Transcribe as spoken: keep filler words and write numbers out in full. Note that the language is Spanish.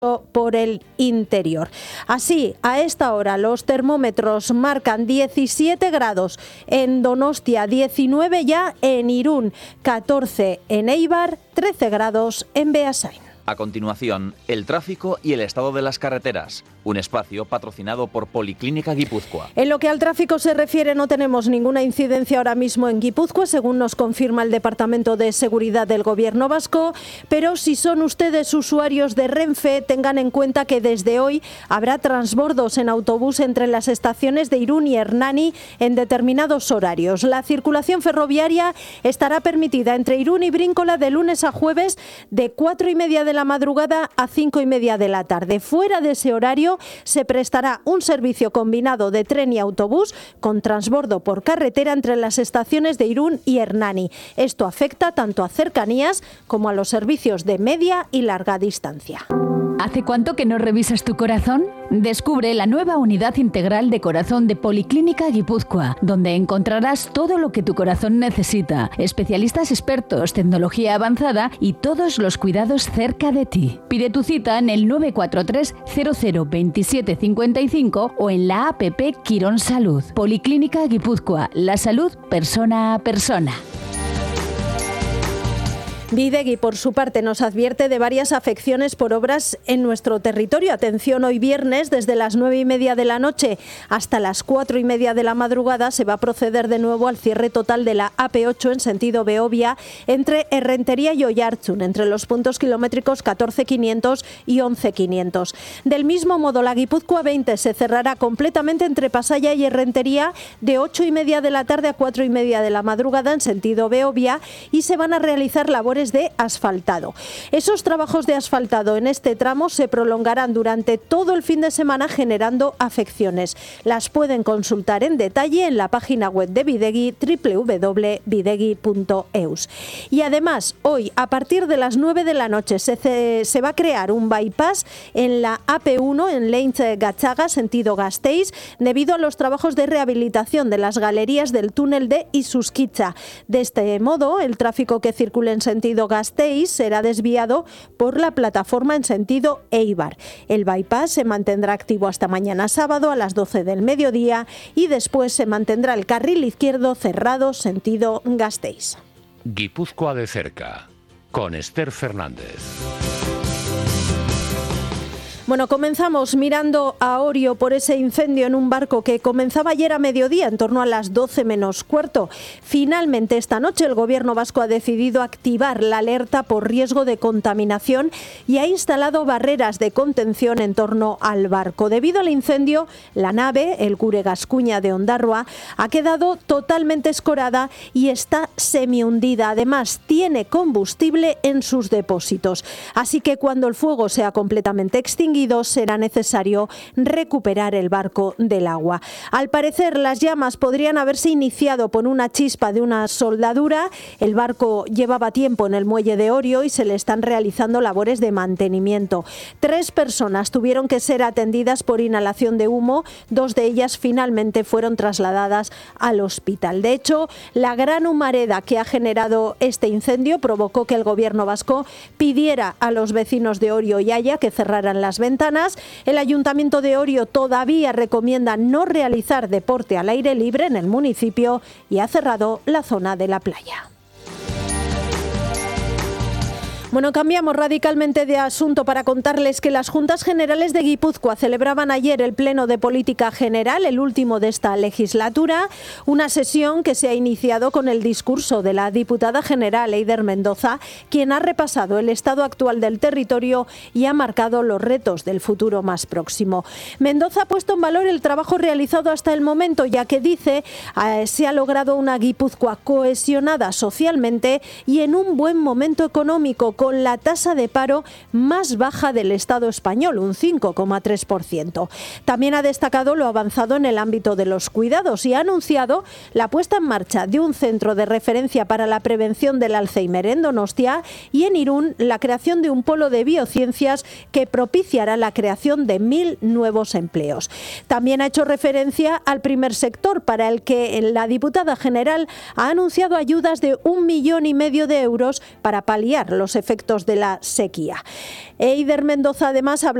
por el interior. Así, a esta hora los termómetros marcan diecisiete grados en Donostia, diecinueve ya en Irún, catorce en Eibar, trece grados en Beasain. A continuación, el tráfico y el estado de las carreteras. Un espacio patrocinado por Policlínica Guipúzcoa. En lo que al tráfico se refiere, no tenemos ninguna incidencia ahora mismo en Guipúzcoa, según nos confirma el Departamento de Seguridad del Gobierno vasco, pero si son ustedes usuarios de Renfe, tengan en cuenta que desde hoy habrá transbordos en autobús entre las estaciones de Irún y Hernani en determinados horarios. La circulación ferroviaria estará permitida entre Irún y Bríncola de lunes a jueves de cuatro y media de la madrugada a cinco y media de la tarde. Fuera de ese horario se prestará un servicio combinado de tren y autobús con transbordo por carretera entre las estaciones de Irún y Hernani. Esto afecta tanto a cercanías como a los servicios de media y larga distancia. ¿Hace cuánto que no revisas tu corazón? Descubre la nueva unidad integral de corazón de Policlínica Guipúzcoa, donde encontrarás todo lo que tu corazón necesita, especialistas expertos, tecnología avanzada y todos los cuidados cerca de ti. Pide tu cita en el nueve cuatro tres cero cero veintisiete cincuenta y cinco o en la app Quirón Salud. Policlínica Guipúzcoa, la salud persona a persona. Bidegui, por su parte, nos advierte de varias afecciones por obras en nuestro territorio. Atención, hoy viernes, desde las nueve y media de la noche hasta las cuatro y media de la madrugada, se va a proceder de nuevo al cierre total de la A P ocho en sentido Beovia entre Errentería y Oiartzun, entre los puntos kilométricos catorce quinientos y once quinientos. Del mismo modo, la Guipúzcoa veinte se cerrará completamente entre Pasaya y Errentería de ocho y media de la tarde a cuatro y media de la madrugada en sentido Beovia y se van a realizar labores de asfaltado. Esos trabajos de asfaltado en este tramo se prolongarán durante todo el fin de semana generando afecciones. Las pueden consultar en detalle en la página web de Bidegui, doble u doble u doble u punto bidegui punto eus. Y además, hoy a partir de las nueve de la noche se, se va a crear un bypass en la A P uno en Leintz-Gatzaga, sentido Gasteiz, debido a los trabajos de rehabilitación de las galerías del túnel de Isuskitza. De este modo, el tráfico que circula en sentido Gasteiz será desviado por la plataforma en sentido Eibar. El bypass se mantendrá activo hasta mañana sábado a las doce del mediodía y después se mantendrá el carril izquierdo cerrado sentido Gasteiz. Guipúzcoa de cerca, con Esther Fernández. Bueno, comenzamos mirando a Orio por ese incendio en un barco que comenzaba ayer a mediodía, en torno a las doce menos cuarto. Finalmente, esta noche el Gobierno vasco ha decidido activar la alerta por riesgo de contaminación y ha instalado barreras de contención en torno al barco. Debido al incendio, la nave, el Gure Gascuña de Ondarroa, ha quedado totalmente escorada y está semi-hundida. Además, tiene combustible en sus depósitos. Así que cuando el fuego sea completamente extinguido, será necesario recuperar el barco del agua. Al parecer, las llamas podrían haberse iniciado por una chispa de una soldadura. El barco llevaba tiempo en el muelle de Orio y se le están realizando labores de mantenimiento. Tres personas tuvieron que ser atendidas por inhalación de humo. Dos de ellas finalmente fueron trasladadas al hospital. De hecho, la gran humareda que ha generado este incendio provocó que el Gobierno vasco pidiera a los vecinos de Orio y Haya que cerraran las ventanas. El Ayuntamiento de Orio todavía recomienda no realizar deporte al aire libre en el municipio y ha cerrado la zona de la playa. Bueno, cambiamos radicalmente de asunto para contarles que las Juntas Generales de Guipúzcoa celebraban ayer el Pleno de Política General, el último de esta legislatura, una sesión que se ha iniciado con el discurso de la diputada general Eider Mendoza, quien ha repasado el estado actual del territorio y ha marcado los retos del futuro más próximo. Mendoza ha puesto en valor el trabajo realizado hasta el momento, ya que dice eh, se ha logrado una Guipúzcoa cohesionada socialmente y en un buen momento económico, con la tasa de paro más baja del Estado español, un cinco coma tres por ciento. También ha destacado lo avanzado en el ámbito de los cuidados y ha anunciado la puesta en marcha de un centro de referencia para la prevención del Alzheimer en Donostia y en Irún la creación de un polo de biociencias que propiciará la creación de mil nuevos empleos. También ha hecho referencia al primer sector, para el que la diputada general ha anunciado ayudas de un millón y medio de euros para paliar los efectos efectos de la sequía. Eider Mendoza además habla